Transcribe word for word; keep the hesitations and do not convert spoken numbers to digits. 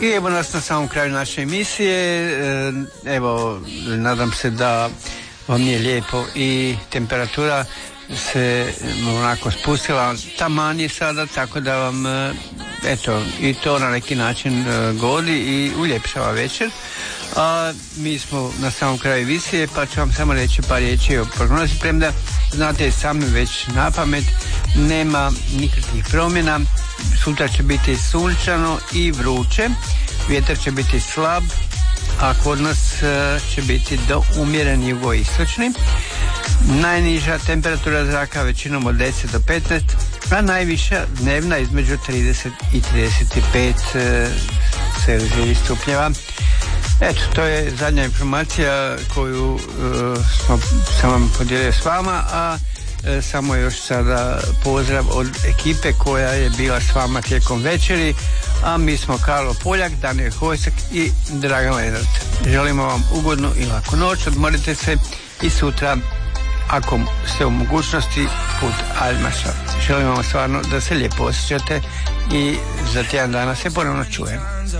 I evo nas na samom kraju naše emisije. Evo, nadam se da vam je lijepo i temperatura se onako spustila, taman je sada, tako da vam eto i to na neki način godi i uljepšava večer. A mi smo na samom kraju emisije, pa ću vam samo reći par riječi o prognozi, premda znate i sami već na pamet, nema nikakvih promjena. Sutra će biti sunčano i vruće, vjetar će biti slab, a kod nas će biti do umjeren jugoistočni. Najniža temperatura zraka većinom od deset do petnaest, a najviša dnevna između trideset i trideset pet celzijevih stupnjeva. Eto, to je zadnja informacija koju uh, smo sam vam podijelio s vama, a uh, samo još sada pozdrav od ekipe koja je bila s vama tijekom večeri, a mi smo Karlo Poljak, Daniel Hojsak i Dragan Lenart. Želimo vam ugodnu i laku noć, odmorite se i sutra, ako ste u mogućnosti, put Aljmaša. Želimo vam stvarno da se lijepo osjećate i za tjedan dana se ponovno čujemo.